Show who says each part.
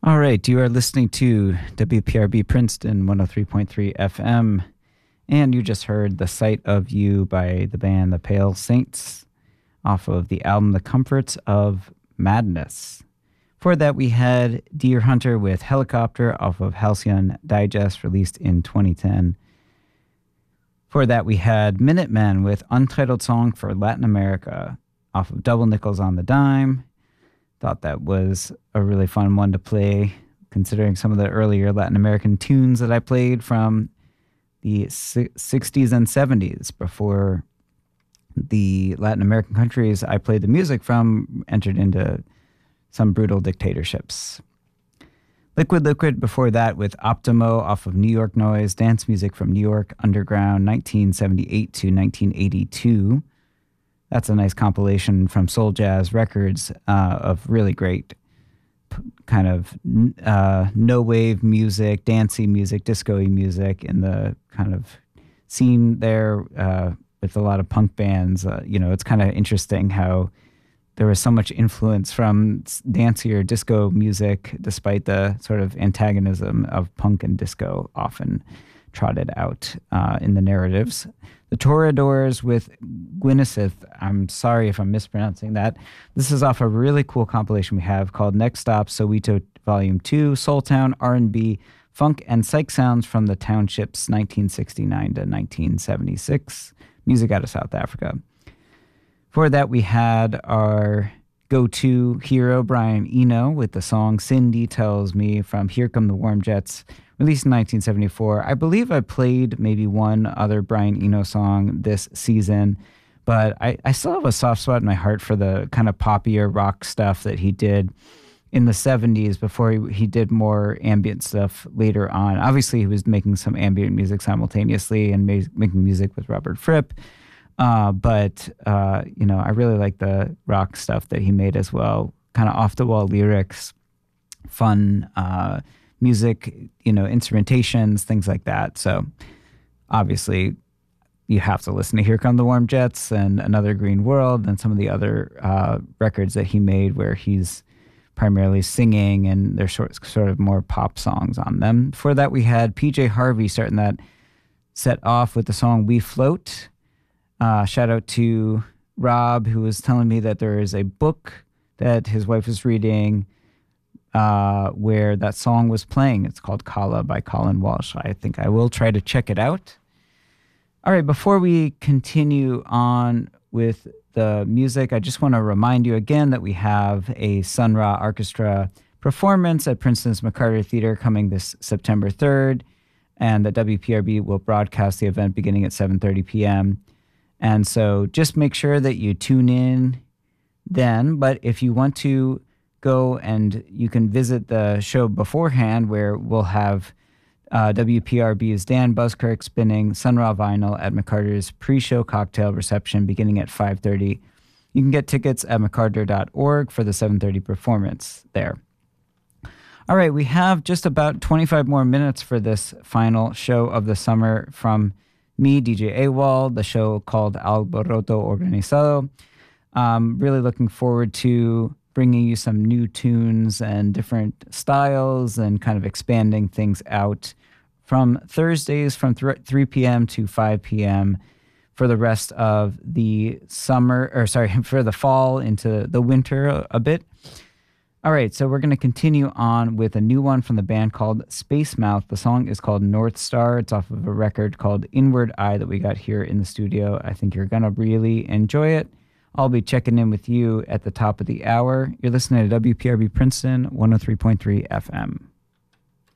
Speaker 1: All right, you are listening to WPRB Princeton 103.3 FM, and you just heard The Sight of You by the band The Pale Saints off of the album The Comforts of Madness. For that, we had Deer Hunter with Helicopter off of Halcyon Digest, released in 2010. For that, we had Minutemen with Untitled Song for Latin America off of Double Nickels on the Dime. Thought that was a really fun one to play, considering some of the earlier Latin American tunes that I played from the 60s and 70s before the Latin American countries I played the music from entered into some brutal dictatorships. Liquid Liquid before that with Optimo off of New York Noise, dance music from New York Underground 1978 to 1982. That's a nice compilation from Soul Jazz Records of really great kind of no-wave music, dancey music, disco-y music in the kind of scene there with a lot of punk bands. It's kind of interesting how there was so much influence from dancier disco music despite the sort of antagonism of punk and disco often trotted out in the narratives. The Toreadors with Gwynethith. I'm sorry if I'm mispronouncing that. This is off a really cool compilation we have called Next Stop Soweto Volume 2, Soultown, R&B, Funk, and Psych Sounds from the Townships 1969 to 1976. Music out of South Africa. For that, we had our go-to hero, Brian Eno, with the song Cindy Tells Me from Here Come the Warm Jets, released in 1974. I believe I played maybe one other Brian Eno song this season, but I still have a soft spot in my heart for the kind of poppier rock stuff that he did in the 70s before he did more ambient stuff later on. Obviously, he was making some ambient music simultaneously and making music with Robert Fripp. But I really like the rock stuff that he made as well, kind of off-the-wall lyrics, fun music, instrumentations, things like that. So obviously you have to listen to Here Come the Warm Jets and Another Green World and some of the other records that he made where he's primarily singing and there's sort of more pop songs on them. Before that, we had PJ Harvey starting that set off with the song We Float. Shout out to Rob, who was telling me that there is a book that his wife was reading where that song was playing. It's called Kala by Colin Walsh. I think I will try to check it out. All right, before we continue on with the music, I just want to remind you again that we have a Sun Ra Orchestra performance at Princeton's McCarter Theater coming this September 3rd, and that WPRB will broadcast the event beginning at 7:30 p.m., and so just make sure that you tune in then. But if you want to go and you can visit the show beforehand where we'll have WPRB's Dan Buskirk spinning Sun Ra vinyl at McCarter's pre-show cocktail reception beginning at 5:30. You can get tickets at mccarter.org for the 7:30 performance there. All right, we have just about 25 more minutes for this final show of the summer from me, DJ AWOL, the show called Alboroto Organizado. Really looking forward to bringing you some new tunes and different styles and kind of expanding things out from Thursdays from 3 p.m. to 5 p.m. for the rest of the for the fall into the winter a bit. All right, so we're going to continue on with a new one from the band called Space Mouth. The song is called North Star. It's off of a record called Inward Eye that we got here in the studio. I think you're going to really enjoy it. I'll be checking in with you at the top of the hour. You're listening to WPRB Princeton 103.3 FM.